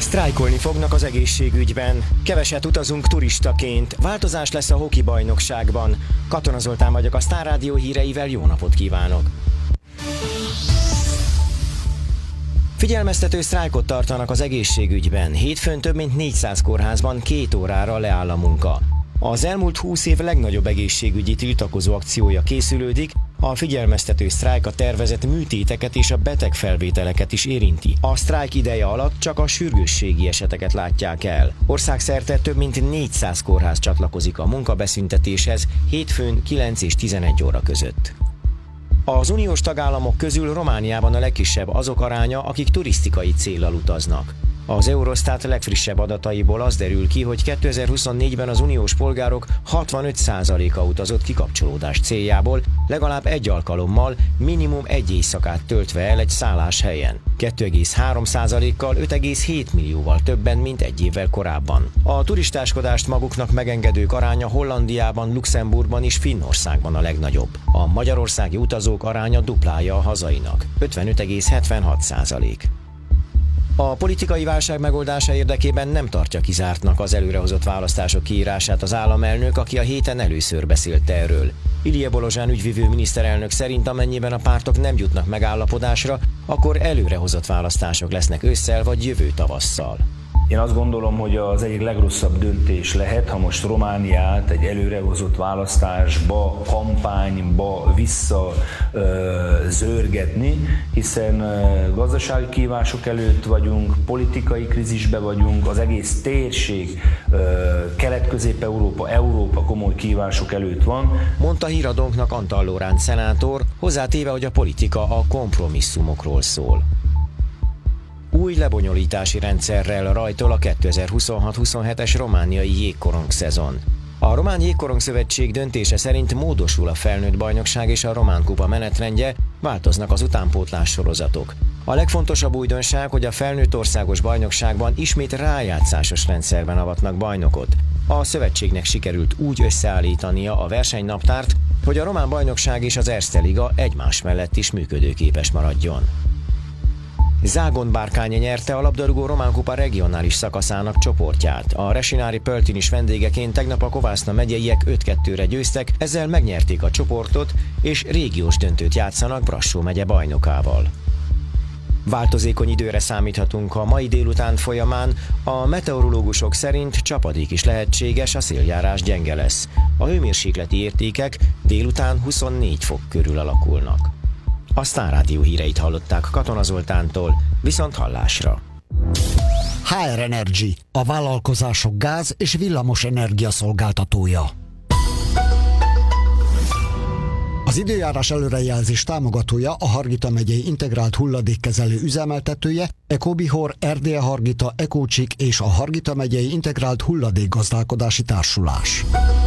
Sztrájkolni fognak az egészségügyben. Keveset utazunk turistaként. Változás lesz a hoki bajnokságban. Katona Zoltán vagyok, a Sztár Rádió híreivel jó napot kívánok! Figyelmeztető sztrájkot tartanak az egészségügyben. Hétfőn több mint 400 kórházban 2 órára leáll a munka. Az elmúlt 20 év legnagyobb egészségügyi tiltakozó akciója készülődik, a figyelmeztető sztrájk a tervezett műtéteket és a betegfelvételeket is érinti. A sztrájk ideje alatt csak a sürgősségi eseteket látják el. Országszerte több mint 400 kórház csatlakozik a munkabeszüntetéshez hétfőn 9 és 11 óra között. Az uniós tagállamok közül Romániában a legkisebb azok aránya, akik turisztikai céllal utaznak. Az Eurostat legfrissebb adataiból az derül ki, hogy 2024-ben az uniós polgárok 65%-a utazott kikapcsolódás céljából, legalább egy alkalommal, minimum egy éjszakát töltve el egy szálláshelyen. 2,3%-kal 5,7 millióval többen, mint egy évvel korábban. A turistáskodást maguknak megengedők aránya Hollandiában, Luxemburgban és Finnországban a legnagyobb. A magyarországi utazók aránya duplája a hazainak, 55,76%. A politikai válság megoldása érdekében nem tartja kizártnak az előrehozott választások kiírását az államelnök, aki a héten először beszélt erről. Ilije Bolozsán ügyvivő miniszterelnök szerint, amennyiben a pártok nem jutnak megállapodásra, akkor előrehozott választások lesznek ősszel vagy jövő tavasszal. Én azt gondolom, hogy az egyik legrosszabb döntés lehet, ha most Romániát egy előrehozott választásba, kampányba visszazörgetni, hiszen gazdasági kihívások előtt vagyunk, politikai krízisbe vagyunk, az egész térség, Kelet-Közép-Európa, Európa komoly kihívások előtt van. Mondta híradónknak Antal Lóránc szenátor, hozzátéve, hogy a politika a kompromisszumokról szól. Új lebonyolítási rendszerrel rajtol a 2026-27-es romániai jégkorong szezon. A Román Jégkorong Szövetség döntése szerint módosul a felnőtt bajnokság és a Román Kupa menetrendje, változnak az utánpótlás sorozatok. A legfontosabb újdonság, hogy a felnőtt országos bajnokságban ismét rájátszásos rendszerben avatnak bajnokot. A szövetségnek sikerült úgy összeállítania a versenynaptárt, hogy a román bajnokság és az Erste Liga egymás mellett is működőképes maradjon. Zágon Bárkány nyerte a labdarúgó Román Kupa regionális szakaszának csoportját. A Resinári Pöltin vendégeként tegnap a Kovászna megyeiek 5-2-re győztek, ezzel megnyerték a csoportot, és régiós döntőt játszanak Brassó megye bajnokával. Változékony időre számíthatunk a mai délután folyamán, a meteorológusok szerint csapadék is lehetséges, a széljárás gyenge lesz. A hőmérsékleti értékek délután 24 fok körül alakulnak. A Sztár Rádió híreit hallották Katona Zoltántól, viszont hallásra. HR Energy, a vállalkozások gáz- és villamos energia szolgáltatója. Az időjárás előrejelzés támogatója a Hargita megyei integrált hulladékkezelő üzemeltetője, Ecobihor, Erdélye Hargita, Ecócsik és a Hargita megyei integrált hulladékgazdálkodási társulás.